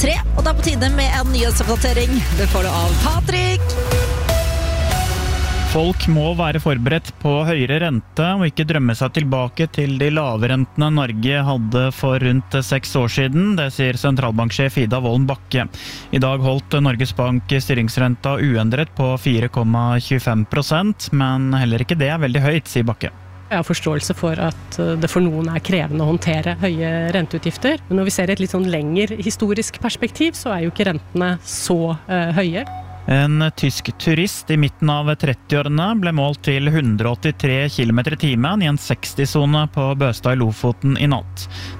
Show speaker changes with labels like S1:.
S1: 3, og det på tide med en nyhetsoppdatering. Det får du av Patrick.
S2: Folk må være forberedt på høyere rente og ikke drømme seg tilbake til de lave rentene Norge hadde for rundt 6 år siden, det sier sentralbanksjef Ida Wolden Bakke. I dag holdt Norges Bank styringsrenta uendret på 4,25%, men heller ikke det veldig høyt, sier Bakke.
S3: Jeg har forståelse for at det for noen krevende å håndtere høye renteutgifter, men når vi ser et litt sånn lengre historisk perspektiv, så jo ikke rentene så høye.
S2: En tysk turist i midten av 30-årene ble målt til 183 km i timen i en 60-zone på Bøstad i Lofoten i natt.